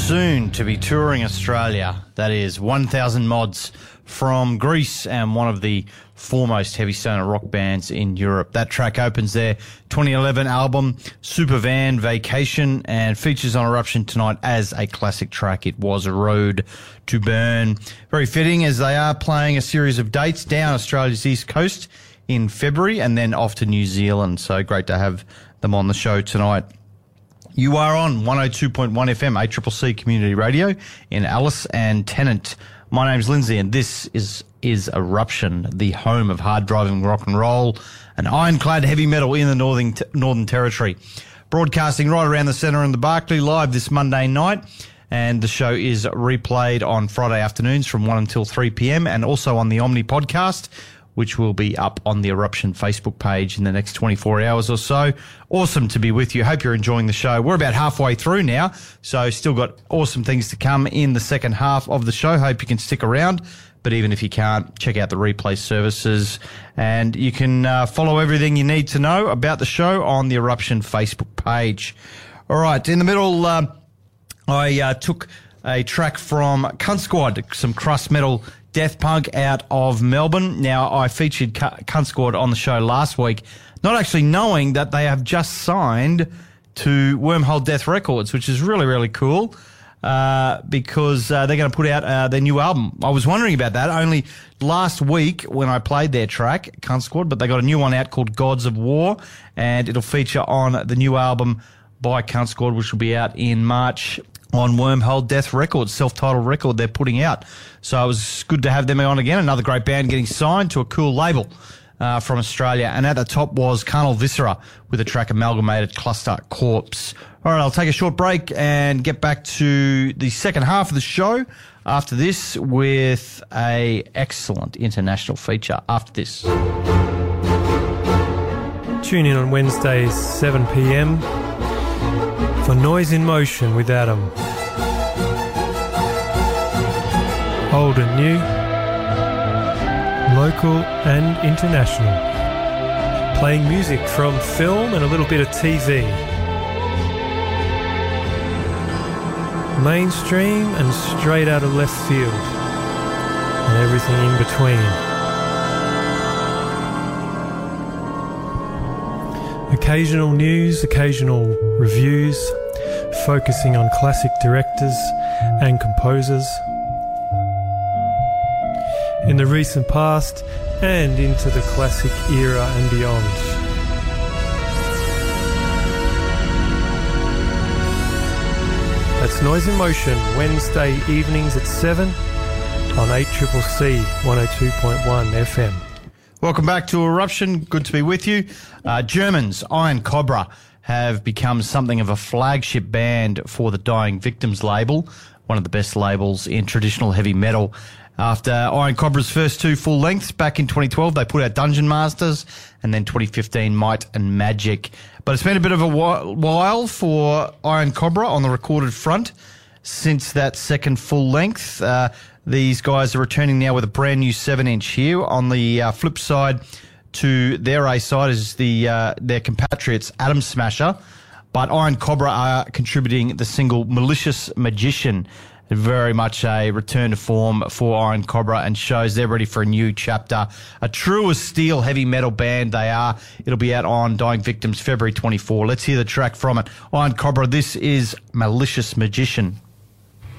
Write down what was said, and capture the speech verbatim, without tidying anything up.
soon to be touring Australia. That is one thousand Mods from Greece and one of the foremost heavy stoner rock bands in Europe. That track opens their twenty eleven album, Supervan Vacation, and features on Eruption tonight as a classic track. It was a Road to Burn. Very fitting as they are playing a series of dates down Australia's east coast in February and then off to New Zealand. So great to have them on the show tonight. You are on one oh two point one F M, A C C C Community Radio in Alice and Tennant. My name's Lindsay, and this is is Eruption, the home of hard-driving rock and roll and ironclad heavy metal in the Northern Northern Territory. Broadcasting right around the centre in the Barclay live this Monday night, and the show is replayed on Friday afternoons from one until three p.m. and also on the Omni podcast, which will be up on the Eruption Facebook page in the next twenty-four hours or so. Awesome to be with you. Hope you're enjoying the show. We're about halfway through now, so still got awesome things to come in the second half of the show. Hope you can stick around, but even if you can't, check out the replay services, and you can uh, follow everything you need to know about the show on the Eruption Facebook page. All right, in the middle, uh, I uh, took a track from Cunt Squad, some crust metal death punk out of Melbourne. Now, I featured Cunt Squad on the show last week, not actually knowing that they have just signed to Wormhole Death Records, which is really, really cool, uh, because uh, they're going to put out uh, their new album. I was wondering about that only last week when I played their track, Cunt Squad, but they got a new one out called Gods of War, and it'll feature on the new album by Cunt Squad, which will be out in March on Wormhole Death Records, self-titled record they're putting out. So it was good to have them on again. Another great band getting signed to a cool label uh, from Australia. And at the top was Carnal Viscera with the track Amalgamated Cluster Corpse. All right, I'll take a short break and get back to the second half of the show after this with a excellent international feature after this. Tune in on Wednesdays, seven p.m. for Noise in Motion with Adam. Old and new, local and international. Playing music from film and a little bit of T V. Mainstream and straight out of left field. And everything in between. Occasional news, occasional reviews, focusing on classic directors and composers in the recent past and into the classic era and beyond. That's Noise in Motion, Wednesday evenings at seven on A C C C one oh two point one F M. Welcome back to Eruption. Good to be with you. Uh, Germans, Iron Cobra, have become something of a flagship band for the Dying Victims label, one of the best labels in traditional heavy metal. After Iron Cobra's first two full lengths back in twenty twelve, they put out Dungeon Masters, and then twenty fifteen Might and Magic. But it's been a bit of a while for Iron Cobra on the recorded front since that second full length. Uh, these guys are returning now with a brand new seven inch here. On the uh, flip side to their A side is the uh, their compatriots Atom Smasher, but Iron Cobra are contributing the single Malicious Magician. Very much a return to form for Iron Cobra, and shows they're ready for a new chapter. A true as steel heavy metal band they are. It'll be out on Dying Victims February twenty-fourth. Let's hear the track from it. Iron Cobra, this is Malicious Magician.